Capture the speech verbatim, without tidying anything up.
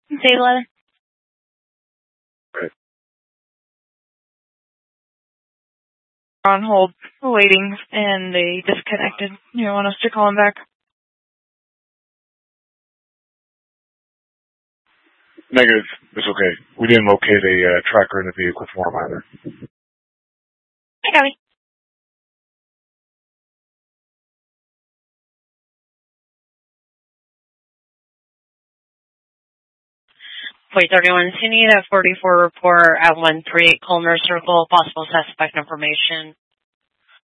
Say eleven. Right. On hold, waiting, and they disconnected. You want us to call them back? Negative. It's okay. We didn't locate a uh, tracker in the vehicle for him either. I got it. Wait, thirty-one. So you need a forty-four report at one three eight Colner Circle, possible suspect information.